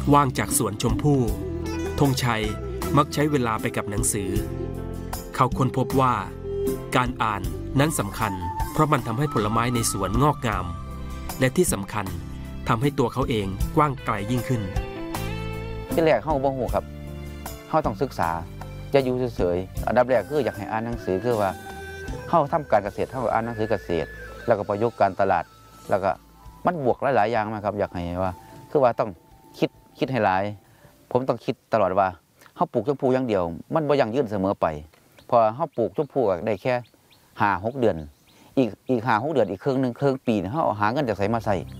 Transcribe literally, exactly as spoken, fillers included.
ว่างจากสวนชมพู่ธงชัยมักใช้เวลาไปกับหนังสือเขาค้นพบว่าการอ่านนั้นสำคัญเพราะมันทำให้ผลไม้ในสวนงอกงามและที่สำคัญทำให้ตัวเขาเองกว้างไกลยิ่งขึ้นที่แรกเขาบ่ฮู้ครับเขาต้องศึกษาจะอยู่เฉยๆอันดับแรกคืออยากให้อ่านหนังสือคือว่าเขาทำการเกษตรเขาอ่านหนังสือเกษตรแล้วก็ประยุกต์การตลาดแล้วก็มันบวกหลายๆอย่างนะครับอยากให้ว่าคือว่าต้องคิดคิดให้หลายผมต้องคิดตลอดว่าเขาปลูกชมพู่อย่างเดียวมันบ่ยั่งยืนเสมอไปพอเขาปลูกชมพู่ได้แค่ห้าหกเดือนอีกอีกห้าหกเดือนอีกครึ่งนึงครึ่งปีเขาหาเงินจากไสมาใส่